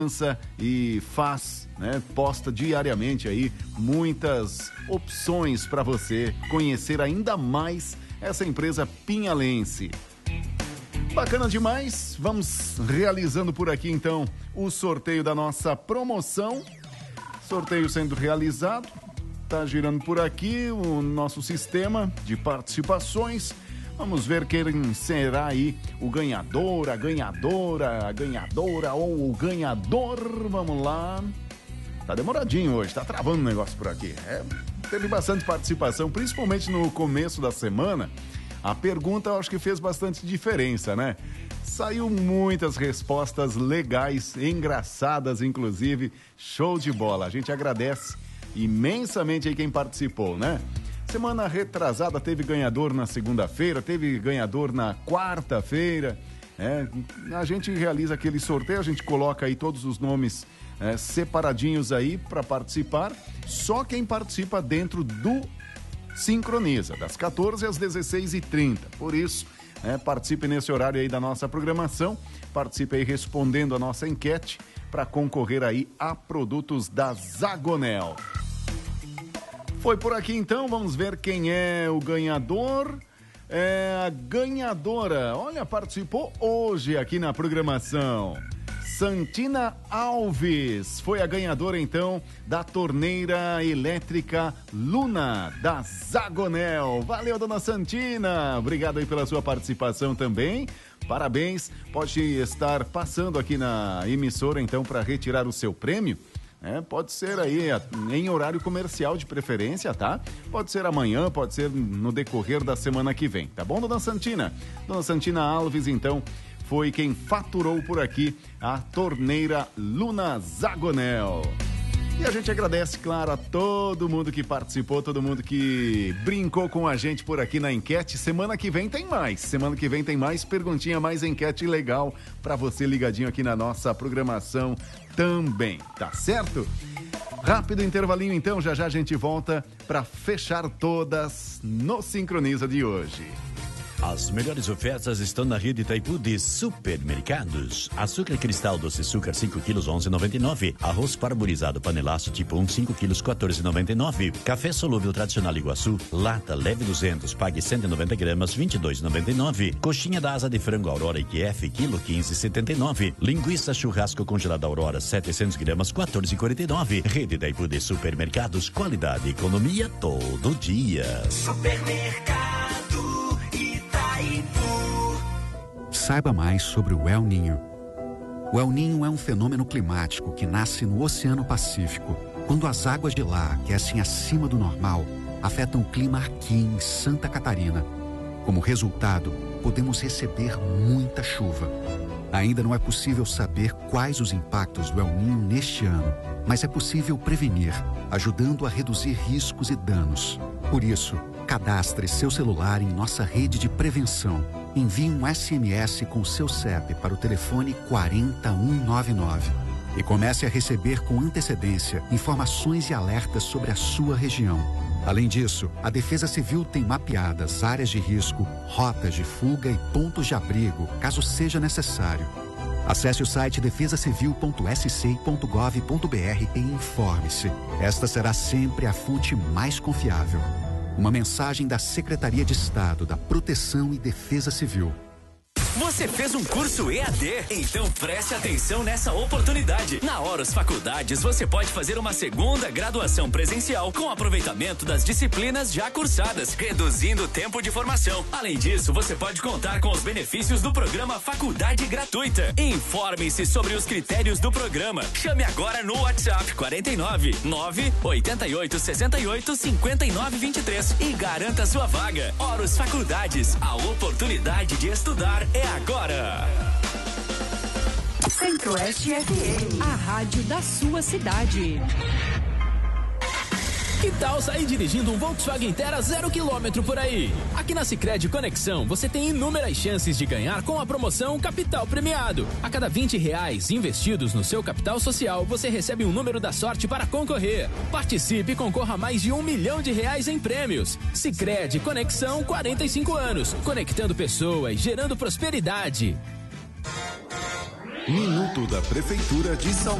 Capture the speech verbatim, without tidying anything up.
e faz, né, posta diariamente aí muitas opções para você conhecer ainda mais essa empresa pinhalense. Bacana demais, vamos realizando por aqui então o sorteio da nossa promoção, sorteio sendo realizado, tá girando por aqui o nosso sistema de participações. Vamos ver quem será aí o ganhador, a ganhadora, a ganhadora ou o ganhador. Vamos lá. Tá demoradinho hoje, tá travando o negócio por aqui. É, teve bastante participação, principalmente no começo da semana. A pergunta eu acho que fez bastante diferença, né? Saiu muitas respostas legais, engraçadas, inclusive. Show de bola. A gente agradece imensamente aí quem participou, né? Semana retrasada teve ganhador na segunda-feira, teve ganhador na quarta-feira. É, a gente realiza aquele sorteio, a gente coloca aí todos os nomes é, separadinhos aí para participar. Só quem participa dentro do Sincroniza, das quatorze às dezesseis e trinta. Por isso, é, participe nesse horário aí da nossa programação, participe aí respondendo a nossa enquete para concorrer aí a produtos da Zagonel. Foi por aqui então, vamos ver quem é o ganhador. É a ganhadora, olha, participou hoje aqui na programação. Santina Alves foi a ganhadora então da torneira elétrica Luna da Zagonel. Valeu, dona Santina, obrigado aí pela sua participação também. Parabéns, pode estar passando aqui na emissora então para retirar o seu prêmio. É, pode ser aí em horário comercial de preferência, tá? Pode ser amanhã, pode ser no decorrer da semana que vem, tá bom, dona Santina? Dona Santina Alves, então, foi quem faturou por aqui a torneira Luna Zagonel. E a gente agradece, claro, a todo mundo que participou, todo mundo que brincou com a gente por aqui na enquete. Semana que vem tem mais, semana que vem tem mais perguntinha, mais enquete legal para você ligadinho aqui na nossa programação também, tá certo? Rápido intervalinho então, já já a gente volta para fechar todas no Sincroniza de hoje. As melhores ofertas estão na rede Itaipu de supermercados. Açúcar cristal doce açúcar cinco quilos onze e noventa e nove. Arroz parborizado panelaço tipo um cinco quilos quatorze e noventa e nove. Café solúvel tradicional Iguaçu lata leve duzentos, pague cento e noventa gramas vinte e dois e noventa e nove. Coxinha da asa de frango Aurora I Q F quilo quinze e setenta e nove. Linguiça churrasco congelada Aurora setecentos gramas quatorze e quarenta e nove. Rede Itaipu de supermercados, qualidade e economia todo dia. Supermercado Saiba mais sobre o El Niño. O El Niño é um fenômeno climático que nasce no Oceano Pacífico, quando as águas de lá aquecem acima do normal, afetam o clima aqui em Santa Catarina. Como resultado, podemos receber muita chuva. Ainda não é possível saber quais os impactos do El Niño neste ano, mas é possível prevenir, ajudando a reduzir riscos e danos. Por isso, cadastre seu celular em nossa rede de prevenção. Envie um S M S com seu C E P para o telefone quatro zero um nove nove e comece a receber com antecedência informações e alertas sobre a sua região. Além disso, a Defesa Civil tem mapeadas áreas de risco, rotas de fuga e pontos de abrigo, caso seja necessário. Acesse o site defesa civil ponto s c ponto gov ponto b r e informe-se. Esta será sempre a fonte mais confiável. Uma mensagem da Secretaria de Estado da Proteção e Defesa Civil. Você fez um curso E A D? Então preste atenção nessa oportunidade. Na Horus Faculdades, você pode fazer uma segunda graduação presencial com aproveitamento das disciplinas já cursadas, reduzindo o tempo de formação. Além disso, você pode contar com os benefícios do programa Faculdade Gratuita. Informe-se sobre os critérios do programa. Chame agora no WhatsApp quatro nove nove oito oito seis oito cinco nove dois três e garanta sua vaga. Horus Faculdades, a oportunidade de estudar é agora. Centro-Oeste F M, a rádio da sua cidade. Que tal sair dirigindo um Volkswagen Terra zero quilômetro por aí? Aqui na Sicredi Conexão você tem inúmeras chances de ganhar com a promoção Capital Premiado. A cada vinte reais investidos no seu capital social, você recebe um número da sorte para concorrer. Participe e concorra a mais de um milhão de reais em prêmios. Sicredi Conexão, quarenta e cinco anos. Conectando pessoas, gerando prosperidade. Minuto da Prefeitura de São